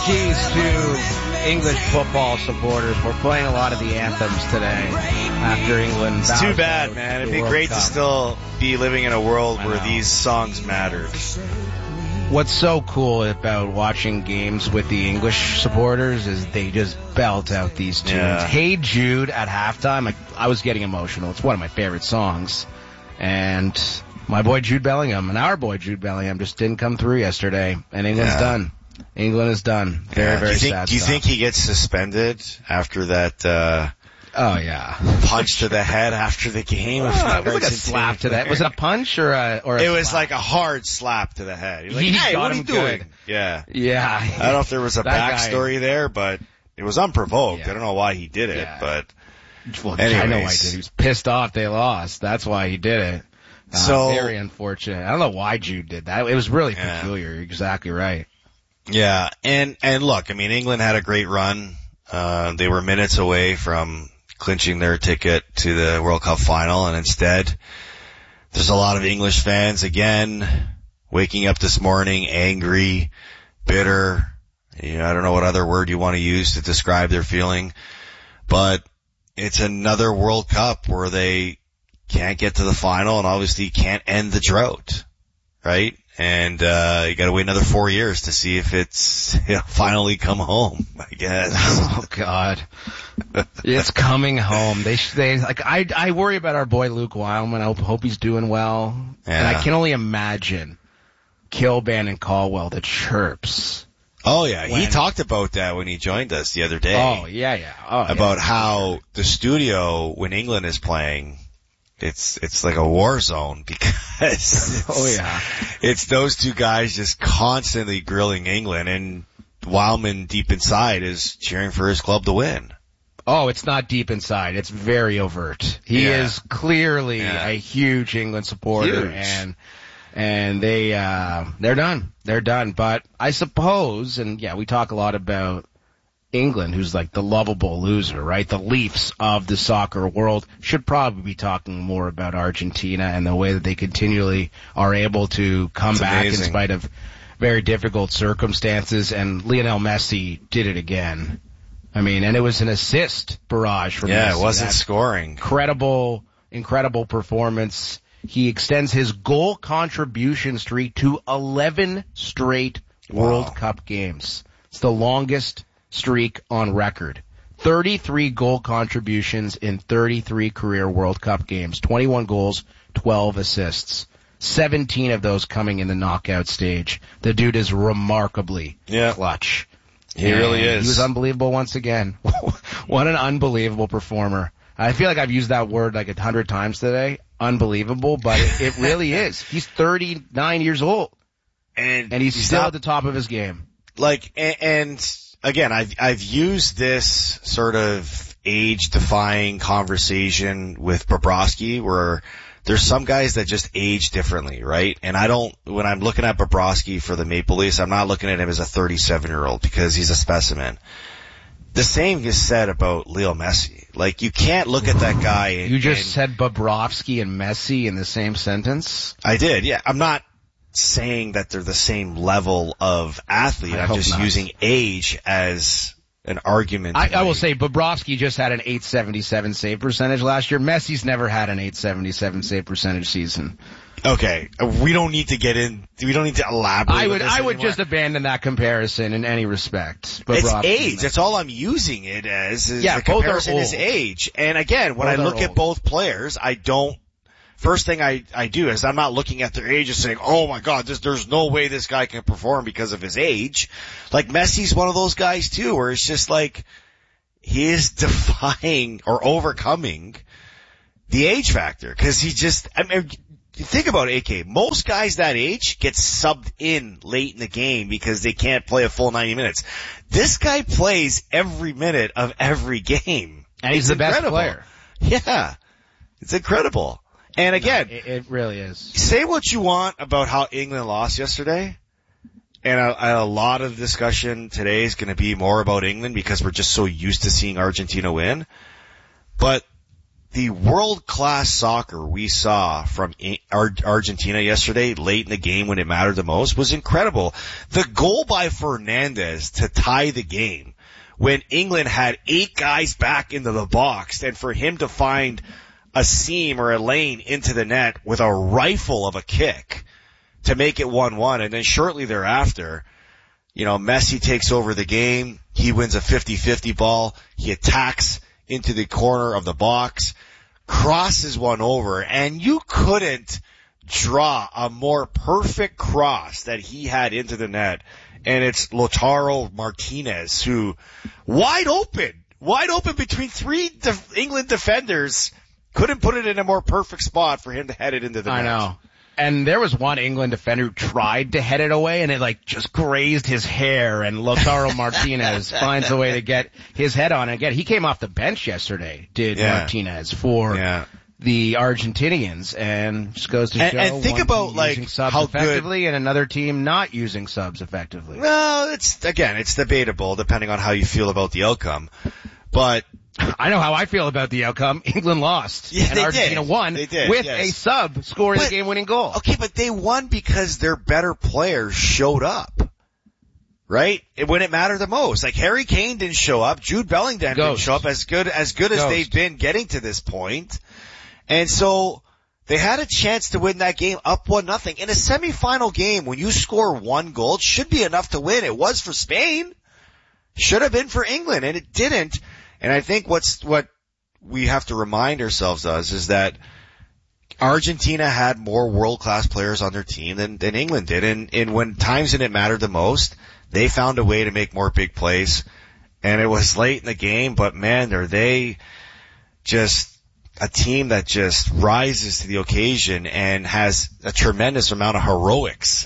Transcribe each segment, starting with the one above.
Apologies to English football supporters. We're playing a lot of the anthems today after England. It's too bad, man. It'd be great to still be living in a world where these songs mattered. What's so cool about watching games with the English supporters is they just belt out these tunes. Yeah. Hey Jude at halftime, I was getting emotional. It's one of my favorite songs. And my boy Jude Bellingham and our boy Jude Bellingham just didn't come through yesterday. And England's done. England is done. Very, very sad. Do you think he gets suspended after that oh, yeah. punch to the head after the game? It was like a slap to that. Was it a punch or a It was slap? like a hard slap to the head. You're like, He hey, got what are you him doing? good. Yeah. Yeah. I don't know if there was a backstory there, but it was unprovoked. Yeah. I don't know why he did it, Yeah. but Well, anyways. I know why he did. He was pissed off they lost. That's why he did it. So very unfortunate. I don't know why Jude did that. It was really peculiar. You're exactly right. Yeah, and look, I mean, England had a great run. They were minutes away from clinching their ticket to the World Cup final, and instead, there's a lot of English fans, again, waking up this morning angry, bitter. You know, I don't know what other word you want to use to describe their feeling, but it's another World Cup where they can't get to the final and obviously can't end the drought, right? And you got to wait another 4 years to see if it's finally come home, I guess. Oh God, it's coming home. I worry about our boy Luke Wildman. I hope he's doing well. Yeah. And I can only imagine Kilbane and Caldwell, the chirps. Oh yeah, he talked about that when he joined us the other day. Oh yeah. About how the studio when England is playing, it's like a war zone because it's those two guys just constantly grilling England, and Wildman deep inside is cheering for his club to win. Oh, it's not deep inside. It's very overt. He is clearly a huge England supporter, and they're done. They're done. But I suppose, and we talk a lot about England, who's like the lovable loser, right? The Leafs of the soccer world. Should probably be talking more about Argentina and the way that they continually are able to come back in spite of very difficult circumstances. And Lionel Messi did it again. I mean, and it was an assist barrage from Messi. Yeah, it wasn't scoring. Incredible performance. He extends his goal contribution streak to 11 straight World Cup games. It's the longest streak on record. 33 goal contributions in 33 career World Cup games. 21 goals, 12 assists. 17 of those coming in the knockout stage. The dude is remarkably clutch. He really is. He was unbelievable once again. What an unbelievable performer. I feel like I've used that word like 100 times today. Unbelievable, but it really is. He's 39 years old. And he's still at the top of his game. And again, I've used this sort of age-defying conversation with Bobrovsky where there's some guys that just age differently, right? And when I'm looking at Bobrovsky for the Maple Leafs, I'm not looking at him as a 37-year-old because he's a specimen. The same is said about Leo Messi. Like, you can't look at that guy You just said Bobrovsky and Messi in the same sentence? I did, yeah. I'm not saying that they're the same level of athlete. I'm just using age as an argument. I will say Bobrovsky just had an .877 save percentage last year. Messi's never had an .877 save percentage season. Okay, we don't need to elaborate. I would just abandon that comparison in any respect. It's age. That's all I'm using it as. The comparison is age. And again, when I look at both players, first thing I do is I'm not looking at their age and saying, oh my God, there's no way this guy can perform because of his age. Like Messi's one of those guys too, where it's just like, he is defying or overcoming the age factor. Cause think about it, AK. Most guys that age get subbed in late in the game because they can't play a full 90 minutes. This guy plays every minute of every game. And he's the best player. Yeah. It's incredible. And again, it really is. Say what you want about how England lost yesterday. And a lot of discussion today is going to be more about England because we're just so used to seeing Argentina win. But the world-class soccer we saw from Argentina yesterday, late in the game when it mattered the most, was incredible. The goal by Fernandes to tie the game when England had 8 guys back into the box, and for him to find a seam or a lane into the net with a rifle of a kick to make it 1-1, and then shortly thereafter, Messi takes over the game. He wins a 50-50 ball. He attacks into the corner of the box, crosses one over, and you couldn't draw a more perfect cross that he had into the net. And it's Lautaro Martinez who, wide open between 3 England defenders, couldn't put it in a more perfect spot for him to head it into the net. I know. And there was one England defender who tried to head it away, and it just grazed his hair, and Lautaro Martinez finds a way to get his head on it. Again, he came off the bench yesterday, Martinez, for the Argentinians, and just goes to show and think about using subs how effectively and another team not using subs effectively. Well, it's debatable depending on how you feel about the outcome. But I know how I feel about the outcome. England lost. Yeah, and Argentina won with a sub scoring the game-winning goal. Okay, but they won because their better players showed up. Right? When it mattered the most. Like Harry Kane didn't show up. Jude Bellingham didn't show up as good as they've been getting to this point. And so they had a chance to win that game up 1-0. In a semifinal game, when you score 1 goal, it should be enough to win. It was for Spain. Should have been for England, and it didn't. And I think what we have to remind ourselves of is that Argentina had more world-class players on their team than England did. And when times when it mattered the most, they found a way to make more big plays. And it was late in the game, but man, are they just a team that just rises to the occasion and has a tremendous amount of heroics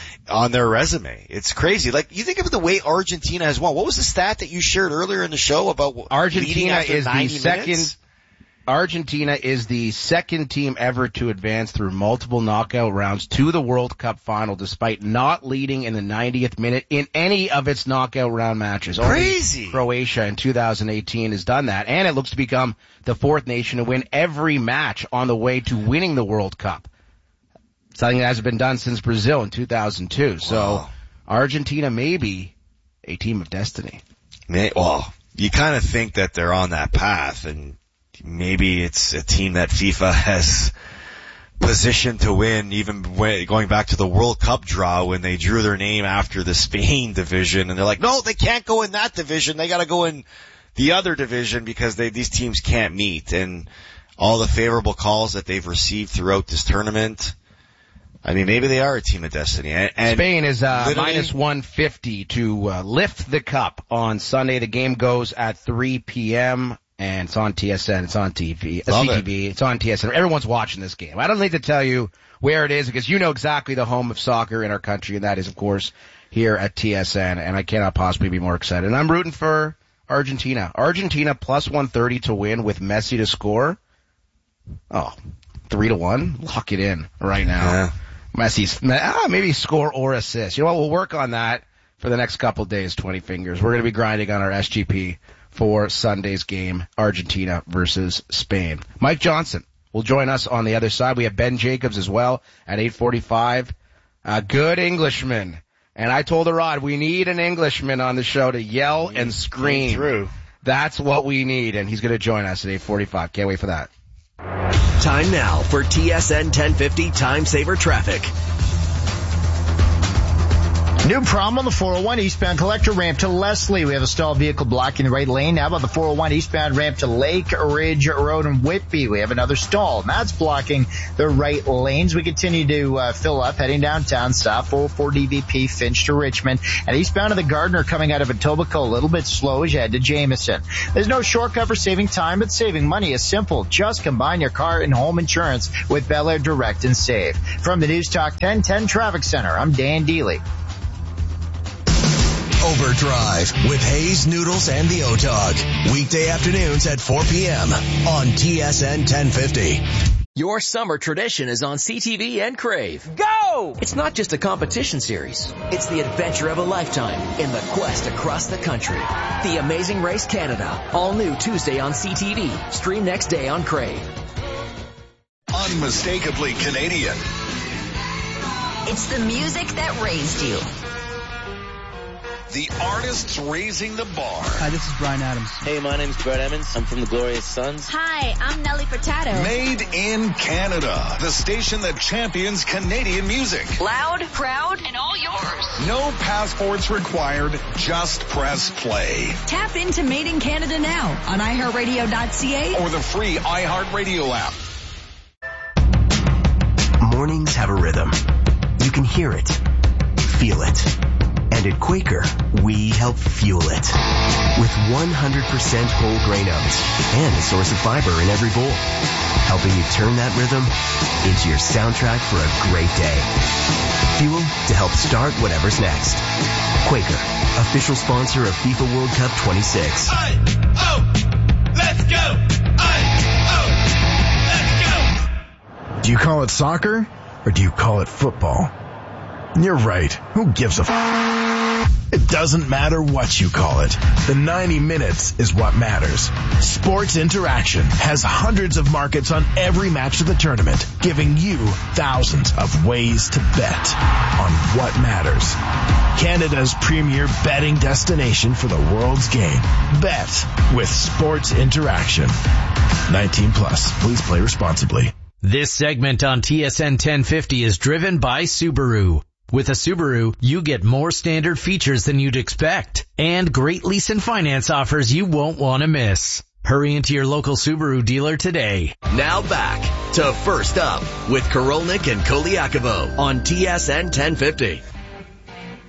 on their resume. It's crazy. You think of the way Argentina has won. What was the stat that you shared earlier in the show about Argentina is the second minutes? Argentina is the second team ever to advance through multiple knockout rounds to the World Cup final despite not leading in the 90th minute in any of its knockout round matches. Crazy. Only Croatia in 2018 has done that, and it looks to become the 4th nation to win every match on the way to winning the World Cup. Something that hasn't been done since Brazil in 2002. So Argentina may be a team of destiny. Well, you kind of think that they're on that path, and maybe it's a team that FIFA has positioned to win, even going back to the World Cup draw when they drew their name after the Spain division, and they're like, no, they can't go in that division. They got to go in the other division because these teams can't meet. And all the favorable calls that they've received throughout this tournament, I mean, maybe they are a team of destiny. And Spain is minus 150 to lift the cup on Sunday. The game goes at 3 p.m. and it's on TSN. It's on TV, CTV. It's on TSN. Everyone's watching this game. I don't need to tell you where it is because you know exactly the home of soccer in our country, and that is, of course, here at TSN. And I cannot possibly be more excited. And I'm rooting for Argentina. Argentina plus 130 to win with Messi to score. 3-1. Lock it in right now. Yeah. Messi's maybe score or assist. You know what? We'll work on that for the next couple days, 20 fingers. We're going to be grinding on our SGP for Sunday's game, Argentina versus Spain. Mike Johnson will join us on the other side. We have Ben Jacobs as well at 8:45. A good Englishman. And I told Arad, we need an Englishman on the show to yell and scream. Through. That's what we need, and he's going to join us at 8:45. Can't wait for that. Time now for TSN 1050 Time Saver Traffic. New problem on the 401 eastbound collector ramp to Leslie. We have a stalled vehicle blocking the right lane. Now about the 401 eastbound ramp to Lake Ridge Road in Whitby. We have another stall. That's blocking the right lanes. We continue to fill up heading downtown. Stop 404 DVP Finch to Richmond. And eastbound of the Gardner coming out of Etobicoke. A little bit slow as you head to Jameson. There's no shortcut for saving time, but saving money is simple. Just combine your car and home insurance with Bel Air Direct and Save. From the News Talk 1010 Traffic Center, I'm Dan Deely. Overdrive with Hayes, Noodles, and the O-Dog. Weekday afternoons at 4 p.m. on TSN 1050. Your summer tradition is on CTV and Crave. Go! It's not just a competition series. It's the adventure of a lifetime in the quest across the country. The Amazing Race Canada. All new Tuesday on CTV. Stream next day on Crave. Unmistakably Canadian. It's the music that raised you. The artists raising the bar. Hi, this is Bryan Adams. Hey, my name's Brett Emmons. I'm from the Glorious Sons. Hi, I'm Nelly Furtado. Made in Canada. The station that champions Canadian music. Loud, proud, and all yours. No passports required. Just press play. Tap into Made in Canada now on iHeartRadio.ca or the free iHeartRadio app. Mornings have a rhythm. You can hear it, feel it. And at Quaker, we help fuel it. With 100% whole grain oats and a source of fiber in every bowl. Helping you turn that rhythm into your soundtrack for a great day. Fuel to help start whatever's next. Quaker, official sponsor of FIFA World Cup 26. Let's go! Let's go! Do you call it soccer or do you call it football? You're right. Who gives a It doesn't matter what you call it. The 90 minutes is what matters. Sports Interaction has hundreds of markets on every match of the tournament, giving you thousands of ways to bet on what matters. Canada's premier betting destination for the world's game. Bet with Sports Interaction. 19 plus. Please play responsibly. This segment on TSN 1050 is driven by Subaru. With a Subaru, you get more standard features than you'd expect and great lease and finance offers you won't want to miss. Hurry into your local Subaru dealer today. Now back to First Up with Korolnik and Koliakovo on TSN 1050.